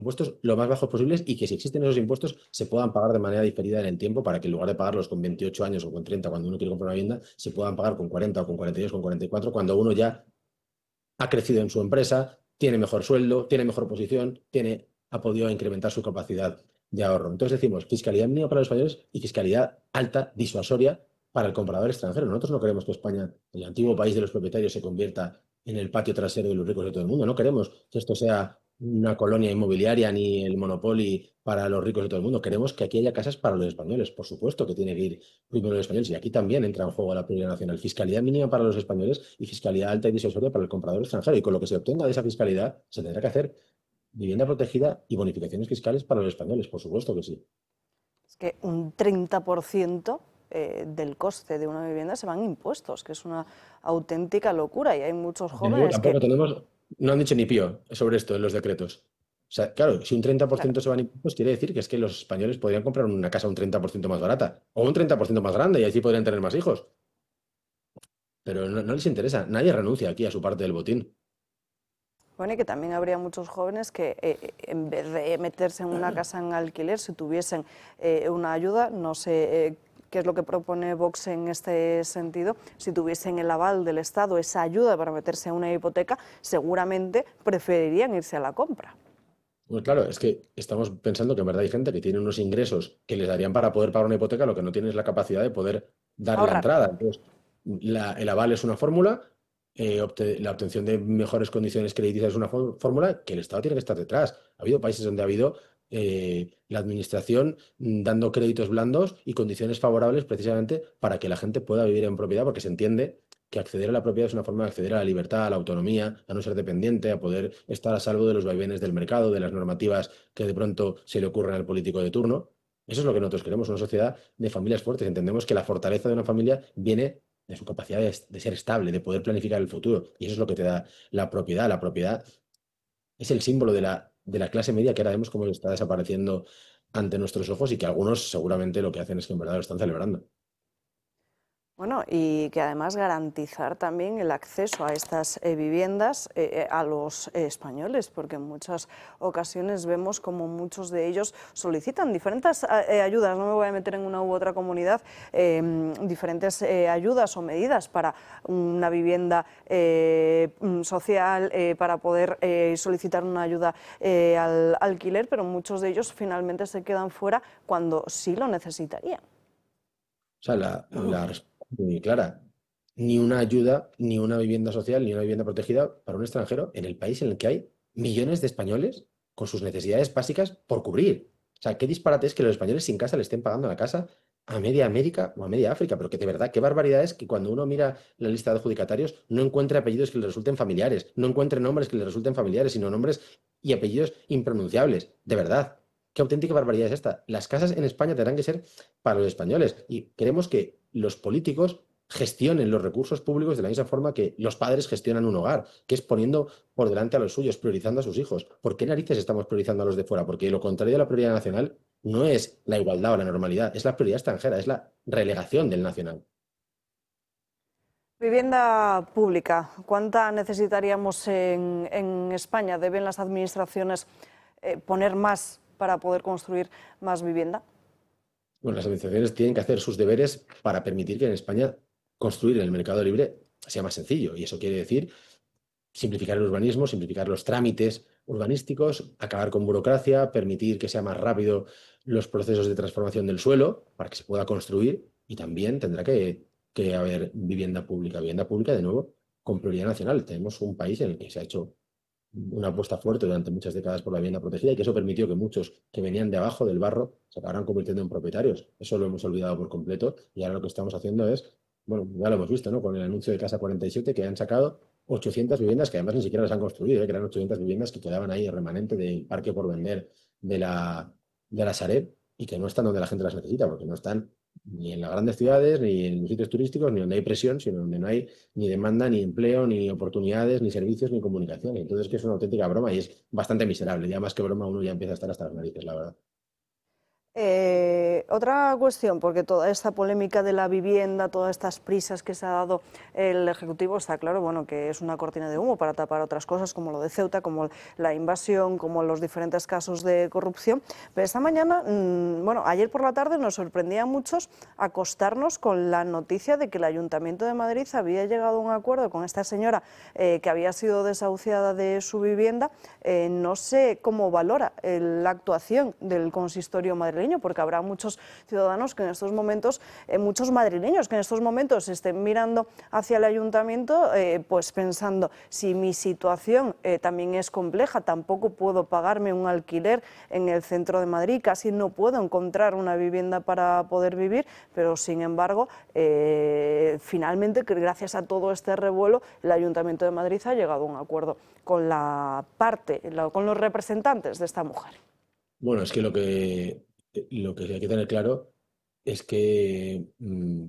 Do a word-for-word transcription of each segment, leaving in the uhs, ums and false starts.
impuestos lo más bajos posibles y que si existen esos impuestos se puedan pagar de manera diferida en el tiempo para que en lugar de pagarlos con veintiocho años o con treinta cuando uno quiere comprar una vivienda, se puedan pagar con cuarenta o con cuarenta y dos, con cuarenta y cuatro cuando uno ya ha crecido en su empresa, tiene mejor sueldo, tiene mejor posición, tiene, ha podido incrementar su capacidad de ahorro. Entonces decimos fiscalidad mínima para los españoles y fiscalidad alta, disuasoria para el comprador extranjero. Nosotros no queremos que España, el antiguo país de los propietarios, se convierta en el patio trasero de los ricos de todo el mundo. No queremos que esto sea una colonia inmobiliaria ni el monopolio para los ricos de todo el mundo. Queremos que aquí haya casas para los españoles. Por supuesto que tiene que ir primero los españoles. Y aquí también entra en juego la prioridad nacional. Fiscalidad mínima para los españoles y fiscalidad alta y disuasoria para el comprador extranjero. Y con lo que se obtenga de esa fiscalidad se tendrá que hacer vivienda protegida y bonificaciones fiscales para los españoles. Por supuesto que sí. Es que un treinta por ciento eh, del coste de una vivienda se van en impuestos, que es una auténtica locura. Y hay muchos De nuevo, jóvenes que... tampoco tenemos, no han dicho ni pío sobre esto en los decretos. O sea, claro, si un treinta por Claro. ciento se van impuestos, quiere decir que es que los españoles podrían comprar una casa un treinta por ciento más barata o un treinta por ciento más grande y así podrían tener más hijos. Pero no, no les interesa. Nadie renuncia aquí a su parte del botín. Bueno, y que también habría muchos jóvenes que eh, en vez de meterse en una casa en alquiler, si tuviesen eh, una ayuda, no sé eh, qué es lo que propone Vox en este sentido, si tuviesen el aval del Estado, esa ayuda para meterse en una hipoteca, seguramente preferirían irse a la compra. Pues claro, es que estamos pensando que en verdad hay gente que tiene unos ingresos que les darían para poder pagar una hipoteca, lo que no tiene es la capacidad de poder dar la Ahorrar. entrada. Entonces, la- el aval es una fórmula, eh, obte- la obtención de mejores condiciones crediticias es una fór- fórmula que el Estado tiene que estar detrás. Ha habido países donde ha habido eh, la administración mm, dando créditos blandos y condiciones favorables precisamente para que la gente pueda vivir en propiedad, porque se entiende que acceder a la propiedad es una forma de acceder a la libertad, a la autonomía, a no ser dependiente, a poder estar a salvo de los vaivenes del mercado, de las normativas que de pronto se le ocurren al político de turno. Eso es lo que nosotros queremos, una sociedad de familias fuertes. Entendemos que la fortaleza de una familia viene de su capacidad de, de ser estable, de poder planificar el futuro. Y eso es lo que te da la propiedad. La propiedad es el símbolo de la, de la clase media que ahora vemos cómo está desapareciendo ante nuestros ojos y que algunos seguramente lo que hacen es que en verdad lo están celebrando. Bueno, y que además garantizar también el acceso a estas eh, viviendas eh, a los eh, españoles, porque en muchas ocasiones vemos como muchos de ellos solicitan diferentes eh, ayudas, no me voy a meter en una u otra comunidad, eh, diferentes eh, ayudas o medidas para una vivienda eh, social, eh, para poder eh, solicitar una ayuda eh, al alquiler, pero muchos de ellos finalmente se quedan fuera cuando sí lo necesitarían. O sea, la, la respuesta es muy clara. Ni una ayuda, ni una vivienda social, ni una vivienda protegida para un extranjero en el país en el que hay millones de españoles con sus necesidades básicas por cubrir. O sea, qué disparate es que los españoles sin casa le estén pagando la casa a media América o a media África, pero que de verdad, qué barbaridad es que cuando uno mira la lista de adjudicatarios no encuentre apellidos que le resulten familiares, no encuentre nombres que le resulten familiares, sino nombres y apellidos impronunciables. De verdad, qué auténtica barbaridad es esta. Las casas en España tendrán que ser para los españoles. Y queremos que los políticos gestionen los recursos públicos de la misma forma que los padres gestionan un hogar, que es poniendo por delante a los suyos, priorizando a sus hijos. ¿Por qué narices estamos priorizando a los de fuera? Porque lo contrario de la prioridad nacional no es la igualdad o la normalidad, es la prioridad extranjera, es la relegación del nacional. Vivienda pública, ¿cuánta necesitaríamos en, en España? ¿Deben las administraciones eh, poner más para poder construir más vivienda? Bueno, las administraciones tienen que hacer sus deberes para permitir que en España construir en el mercado libre sea más sencillo. Y eso quiere decir simplificar el urbanismo, simplificar los trámites urbanísticos, acabar con burocracia, permitir que sea más rápido los procesos de transformación del suelo para que se pueda construir y también tendrá que, que haber vivienda pública. Vivienda pública, de nuevo, con prioridad nacional. Tenemos un país en el que se ha hecho una apuesta fuerte durante muchas décadas por la vivienda protegida y que eso permitió que muchos que venían de abajo del barro se acabaran convirtiendo en propietarios. Eso lo hemos olvidado por completo y ahora lo que estamos haciendo es, bueno, ya lo hemos visto, ¿no? Con el anuncio de Casa cuarenta y siete que han sacado ochocientas viviendas que además ni siquiera las han construido, ¿eh? Que eran ochocientas viviendas que quedaban ahí remanente del parque por vender de la, de la Sareb y que no están donde la gente las necesita, porque no están ni en las grandes ciudades, ni en los sitios turísticos, ni donde hay presión, sino donde no hay ni demanda, ni empleo, ni oportunidades, ni servicios, ni comunicación. Entonces, que es una auténtica broma y es bastante miserable. Ya más que broma, uno ya empieza a estar hasta las narices, la verdad. Eh, otra cuestión, porque toda esta polémica de la vivienda, todas estas prisas que se ha dado el Ejecutivo, está claro, bueno, que es una cortina de humo para tapar otras cosas como lo de Ceuta, como la invasión, como los diferentes casos de corrupción. Pero esta mañana, mmm, bueno, ayer por la tarde nos sorprendía a muchos acostarnos con la noticia de que el Ayuntamiento de Madrid había llegado a un acuerdo con esta señora eh, que había sido desahuciada de su vivienda. Eh, no sé cómo valora eh, la actuación del consistorio madrileño, porque habrá muchos ciudadanos que en estos momentos, eh, muchos madrileños que en estos momentos estén mirando hacia el ayuntamiento, eh, pues pensando, si mi situación eh, también es compleja, tampoco puedo pagarme un alquiler en el centro de Madrid, casi no puedo encontrar una vivienda para poder vivir, pero sin embargo, eh, finalmente, gracias a todo este revuelo, el Ayuntamiento de Madrid ha llegado a un acuerdo con la parte, con los representantes de esta mujer. Bueno, es que lo que, lo que hay que tener claro es que mmm,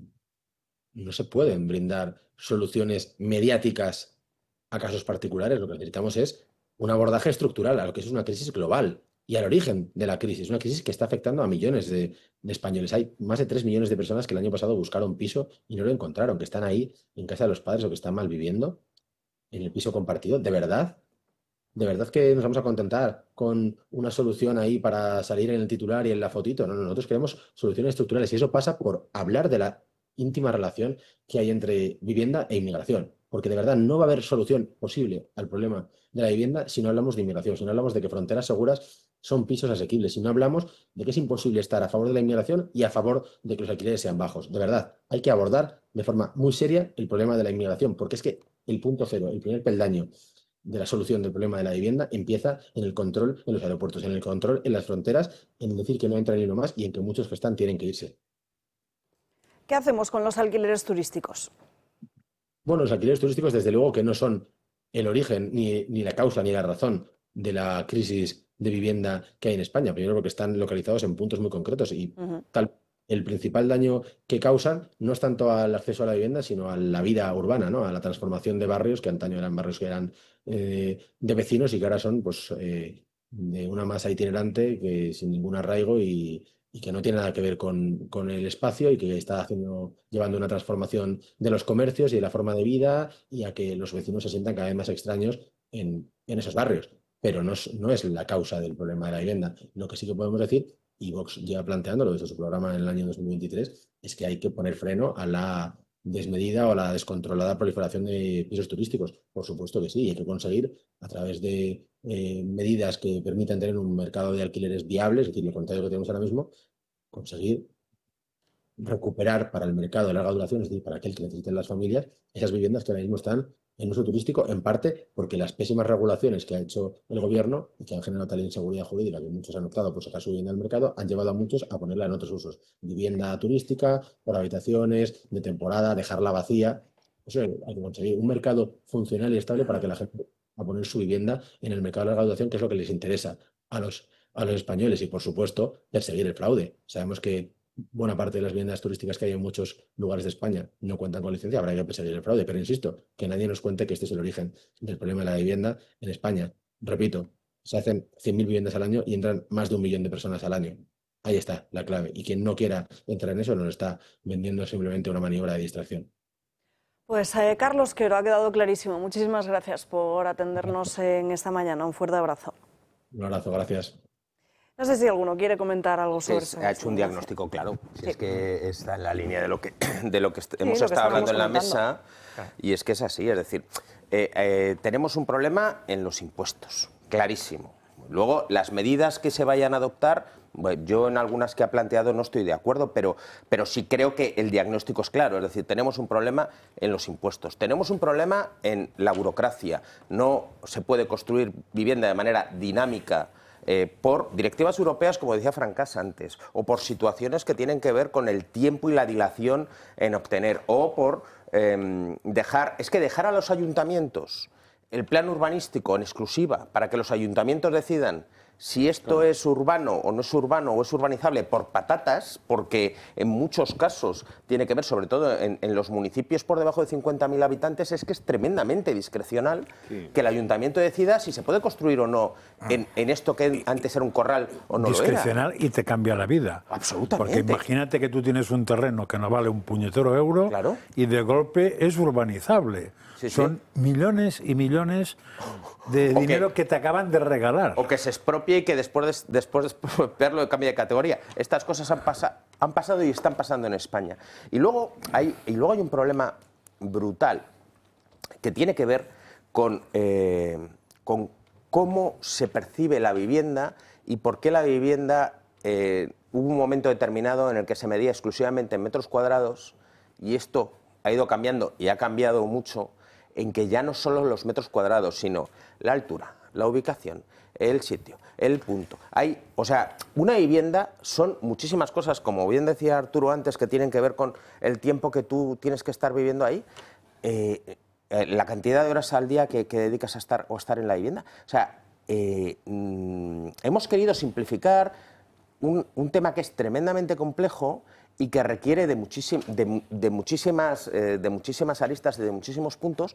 no se pueden brindar soluciones mediáticas a casos particulares. Lo que necesitamos es un abordaje estructural a lo que es una crisis global y al origen de la crisis. Una crisis que está afectando a millones de, de españoles. Hay más de tres millones de personas que el año pasado buscaron piso y no lo encontraron, que están ahí en casa de los padres o que están mal viviendo en el piso compartido. ¿De verdad? ¿De verdad que nos vamos a contentar con una solución ahí para salir en el titular y en la fotito? No, no, nosotros queremos soluciones estructurales y eso pasa por hablar de la íntima relación que hay entre vivienda e inmigración. Porque de verdad no va a haber solución posible al problema de la vivienda si no hablamos de inmigración, si no hablamos de que fronteras seguras son pisos asequibles, si no hablamos de que es imposible estar a favor de la inmigración y a favor de que los alquileres sean bajos. De verdad, hay que abordar de forma muy seria el problema de la inmigración, porque es que el punto cero, el primer peldaño de la solución del problema de la vivienda empieza en el control en los aeropuertos, en el control en las fronteras, en decir que no entra ni uno más y en que muchos que están tienen que irse. ¿Qué hacemos con los alquileres turísticos? Bueno, los alquileres turísticos desde luego que no son el origen, ni, ni la causa, ni la razón de la crisis de vivienda que hay en España. Primero porque están localizados en puntos muy concretos y uh-huh. tal. El principal daño que causan no es tanto al acceso a la vivienda, sino a la vida urbana, ¿no? A la transformación de barrios que antaño eran barrios que eran eh, de vecinos y que ahora son pues, eh, de una masa itinerante que sin ningún arraigo y, y que no tiene nada que ver con, con el espacio y que está haciendo, llevando una transformación de los comercios y de la forma de vida y a que los vecinos se sientan cada vez más extraños en, en esos barrios. Pero no es, no es la causa del problema de la vivienda. Lo que sí que podemos decir, y Vox lleva planteándolo desde su programa en el año dos mil veintitrés, es que hay que poner freno a la desmedida o a la descontrolada proliferación de pisos turísticos. Por supuesto que sí, hay que conseguir a través de eh, medidas que permitan tener un mercado de alquileres viable, es decir, lo contrario que tenemos ahora mismo, conseguir recuperar para el mercado de larga duración, es decir, para aquel que necesiten las familias, esas viviendas que ahora mismo están en uso turístico, en parte porque las pésimas regulaciones que ha hecho el gobierno y que han generado tal inseguridad jurídica que muchos han optado por sacar su vivienda al mercado, han llevado a muchos a ponerla en otros usos. Vivienda turística, por habitaciones, de temporada, dejarla vacía. Eso hay que conseguir un mercado funcional y estable para que la gente a poner su vivienda en el mercado de larga duración, que es lo que les interesa a los, a los españoles y, por supuesto, perseguir el fraude. Sabemos que buena parte de las viviendas turísticas que hay en muchos lugares de España no cuentan con licencia, habrá que perseguir el fraude, pero insisto, que nadie nos cuente que este es el origen del problema de la vivienda en España. Repito, se hacen cien mil viviendas al año y entran más de un millón de personas al año. Ahí está la clave. Y quien no quiera entrar en eso nos está vendiendo simplemente una maniobra de distracción. Pues eh, Carlos Quero, ha quedado clarísimo. Muchísimas gracias por atendernos en esta mañana. Un fuerte abrazo. Un abrazo, gracias. No sé si alguno quiere comentar algo sobre es, eso. Ha hecho un diagnóstico claro. Si sí. Es que está en la línea de lo que, de lo que sí, hemos lo estado que hablando en la comentando. mesa. Y es que es así. Es decir, eh, eh, tenemos un problema en los impuestos, clarísimo. Luego, las medidas que se vayan a adoptar, bueno, yo en algunas que ha planteado no estoy de acuerdo, pero, pero sí creo que el diagnóstico es claro. Es decir, tenemos un problema en los impuestos, tenemos un problema en la burocracia. No se puede construir vivienda de manera dinámica eh, por directivas europeas, como decía Francás antes, o por situaciones que tienen que ver con el tiempo y la dilación en obtener, o por eh, dejar... Es que dejar a los ayuntamientos el plan urbanístico en exclusiva para que los ayuntamientos decidan si esto claro. es urbano o no es urbano o es urbanizable por patatas, porque en muchos casos tiene que ver, sobre todo en, en los municipios por debajo de cincuenta mil habitantes, es que es tremendamente discrecional sí. que el ayuntamiento decida si se puede construir o no en, en esto que antes era un corral o no discrecional lo era. Y te cambia la vida. Absolutamente. Porque imagínate que tú tienes un terreno que no vale un puñetero euro claro. y de golpe es urbanizable. Sí, Son sí. millones y millones de o dinero que, que te acaban de regalar. O que se expropie y que después de, después de expropiarlo cambie de categoría. Estas cosas han, pasa, han pasado y están pasando en España. Y luego, hay, y luego hay un problema brutal que tiene que ver con, eh, con cómo se percibe la vivienda y por qué la vivienda... Eh, hubo un momento determinado en el que se medía exclusivamente en metros cuadrados y esto ha ido cambiando y ha cambiado mucho en que ya no solo los metros cuadrados, sino la altura, la ubicación, el sitio, el punto. Hay, o sea, una vivienda son muchísimas cosas, como bien decía Arturo antes, que tienen que ver con el tiempo que tú tienes que estar viviendo ahí, eh, eh, la cantidad de horas al día que, que dedicas a estar o estar en la vivienda. O sea, eh, mm, hemos querido simplificar un, un tema que es tremendamente complejo y que requiere de, muchísim, de, de, muchísimas, eh, de muchísimas aristas y de muchísimos puntos.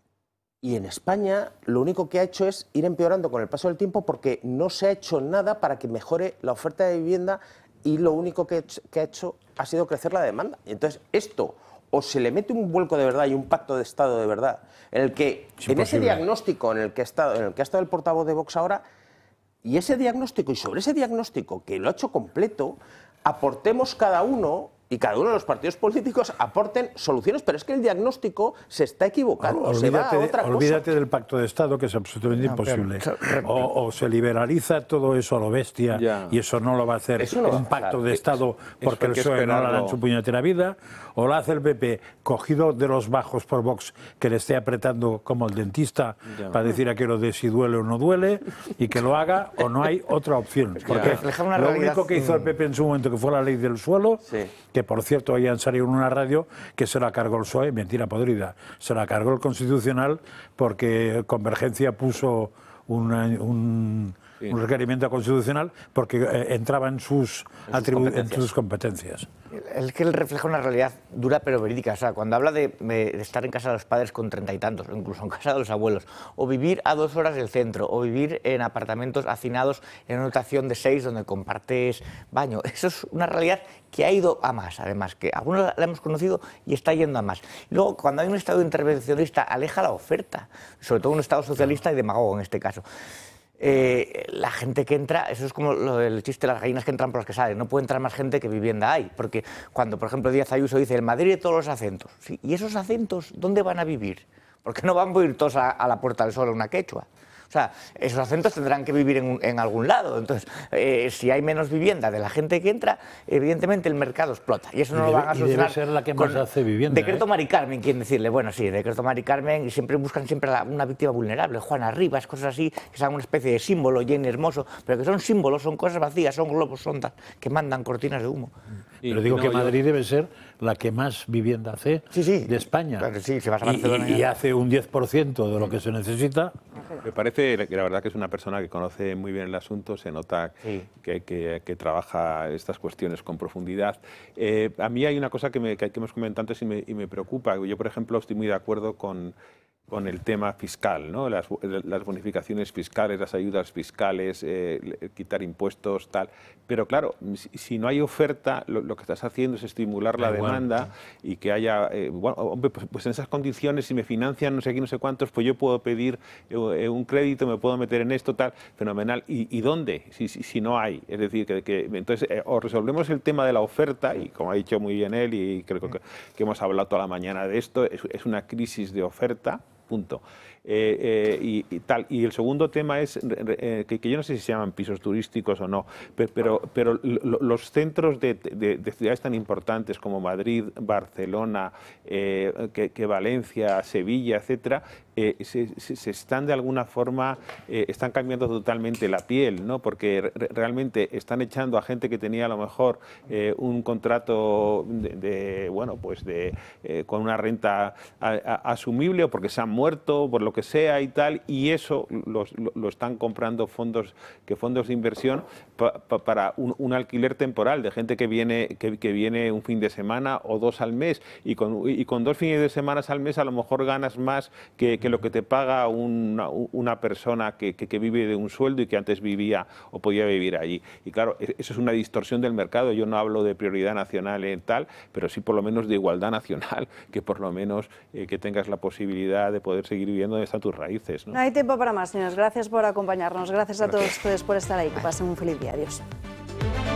Y en España lo único que ha hecho es ir empeorando con el paso del tiempo porque no se ha hecho nada para que mejore la oferta de vivienda y lo único que, que ha hecho ha sido crecer la demanda. Y entonces esto o se le mete un vuelco de verdad y un pacto de Estado de verdad en el que, es en ese diagnóstico en el, que ha estado, en el que ha estado el portavoz de Vox ahora, y ese diagnóstico, y sobre ese diagnóstico que lo ha hecho completo, aportemos cada uno, y cada uno de los partidos políticos aporten soluciones, pero es que el diagnóstico se está equivocando, olvídate, se va a otra cosa. Olvídate del pacto de Estado, que es absolutamente no, imposible. Pero, o, o se liberaliza todo eso a lo bestia, ya. y eso no lo va a hacer no un pacto de Estado porque el P S O E no lo hará en su puñetera vida, o lo hace el P P cogido de los bajos por Vox, que le esté apretando como el dentista ya. para decir aquello de si duele o no duele, y que lo haga, o no hay otra opción. Porque lo realidad... único que hizo el P P en su momento, que fue la ley del suelo, sí. que por cierto hoy han salido en una radio que se la cargó el P S O E, mentira podrida, se la cargó el Constitucional porque Convergencia puso una, un, sí. un requerimiento constitucional porque eh, entraba en sus, en, sus en sus competencias. Es que él refleja una realidad dura pero verídica. O sea, cuando habla de, de estar en casa de los padres con treinta y tantos, o incluso en casa de los abuelos, o vivir a dos horas del centro, o vivir en apartamentos hacinados en una dotación de seis donde compartes baño, eso es una realidad que ha ido a más, además, que algunos la hemos conocido y está yendo a más. Luego, cuando hay un Estado intervencionista, aleja la oferta, sobre todo un Estado socialista y demagogo en este caso. Eh, la gente que entra, eso es como lo del chiste de las gallinas que entran por las que salen, no puede entrar más gente que vivienda hay, porque cuando, por ejemplo, Díaz Ayuso dice el Madrid de todos los acentos, ¿sí? ¿Y esos acentos dónde van a vivir? Porque no van a ir todos a, a la Puerta del Sol a una quechua. O sea, esos acentos tendrán que vivir en, en algún lado. Entonces, eh, si hay menos vivienda de la gente que entra, evidentemente el mercado explota. Y eso no y debe, lo van a solucionar. Y debe ser la que más hace vivienda. Decreto ¿eh? Mari Carmen, quieren decirle. Bueno, sí, decreto Mari Carmen, y siempre buscan siempre la, una víctima vulnerable. Juana Rivas, cosas así, que sean una especie de símbolo, Jenny Hermoso, pero que son símbolos, son cosas vacías, son globos sondas que mandan cortinas de humo. Sí, pero digo no, que Madrid yo... debe ser la que más vivienda hace sí, sí. de España. Claro, sí, si vas a y, y, y hace un diez por ciento de lo que se necesita. Me parece que la verdad que es una persona que conoce muy bien el asunto, se nota sí. que, que, que trabaja estas cuestiones con profundidad. Eh, a mí hay una cosa que, me, que hemos comentado antes y me, y me preocupa. Yo, por ejemplo, estoy muy de acuerdo con... con el tema fiscal, ¿no? las, las bonificaciones fiscales, las ayudas fiscales, eh, quitar impuestos, tal. Pero claro, si, si no hay oferta, lo, lo que estás haciendo es estimular la bueno, demanda y que haya, eh, bueno, hombre, pues, pues en esas condiciones, si me financian no sé qué, no sé cuántos, pues yo puedo pedir eh, un crédito, me puedo meter en esto, tal, fenomenal. ¿Y, y dónde? Si, si, si no hay. Es decir, que, que entonces eh, o resolvemos el tema de la oferta, y como ha dicho muy bien él, y creo que, que hemos hablado toda la mañana de esto, es, es una crisis de oferta, punto. Eh, eh, y, y tal. Y el segundo tema es eh, que, que yo no sé si se llaman pisos turísticos o no, pero, pero, pero lo, los centros de, de, de ciudades tan importantes como Madrid, Barcelona, eh, que, que Valencia, Sevilla, etcétera, eh, se, se, se están de alguna forma, eh, están cambiando totalmente la piel, ¿no? Porque re, realmente están echando a gente que tenía a lo mejor eh, un contrato de, de bueno, pues de eh, con una renta a, a, asumible, o porque se han muerto, por lo lo que sea y tal, y eso lo, lo, lo están comprando fondos, que fondos de inversión pa, pa, para un, un alquiler temporal de gente que viene, que, que viene un fin de semana o dos al mes, y con, y con dos fines de semana al mes a lo mejor ganas más que, que lo que te paga una, una persona que, que, que vive de un sueldo y que antes vivía o podía vivir allí. Y claro, eso es una distorsión del mercado. Yo no hablo de prioridad nacional y tal, pero sí por lo menos de igualdad nacional, que por lo menos eh, que tengas la posibilidad de poder seguir viviendo donde están tus raíces, ¿no? No hay tiempo para más, señores. Gracias por acompañarnos. Gracias a todos ustedes por estar ahí. Que pasen un feliz día. Adiós.